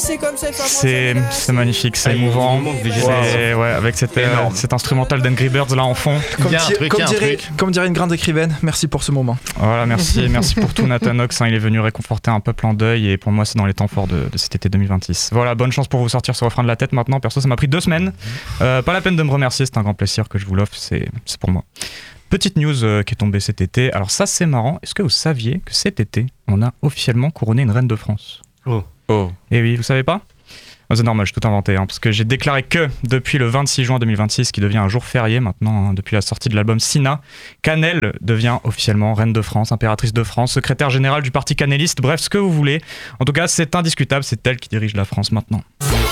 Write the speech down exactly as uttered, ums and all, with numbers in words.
C'est comme ça, il faut apprendre C'est, ça, c'est magnifique, c'est Ah, il y a émouvant. une immense végétation. C'est, ouais, avec cette, euh, Énorme. cet instrumental d'Angry Birds là en fond. Comme, Il y a un di- truc, comme il y a un dirait, truc. comme dirait une grande écrivaine, merci pour ce moment. Voilà, merci, merci pour tout Nathan Ox, hein, il est venu réconforter un peuple en deuil et pour moi c'est dans les temps forts de, de cet été deux mille vingt-six. Voilà, bonne chance pour vous sortir ce refrain de la tête maintenant. Perso, ça m'a pris deux semaines. Euh, pas la peine de me remercier, c'est un grand plaisir que je vous l'offre, c'est, c'est pour moi. Petite news euh, qui est tombée cet été. Alors ça c'est marrant. Est-ce que vous saviez que cet été on a officiellement couronné une reine de France? Oh. Oh. Et oui, vous savez pas? Oh, c'est normal, j'ai tout inventé, hein, parce que j'ai déclaré que depuis le vingt-six juin deux mille vingt-six, qui devient un jour férié maintenant, hein, depuis la sortie de l'album Sina, Canel devient officiellement reine de France, impératrice de France, secrétaire générale du parti canéliste, bref, ce que vous voulez. En tout cas, c'est indiscutable, c'est elle qui dirige la France maintenant.